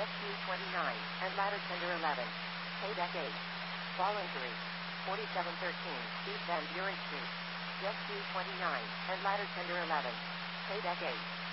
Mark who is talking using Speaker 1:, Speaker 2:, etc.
Speaker 1: SQ29, and ladder tender 11. Pay deck 8. Fallen 3. 4713, East End Buren Street. SQ29, and ladder tender 11. Pay deck 8.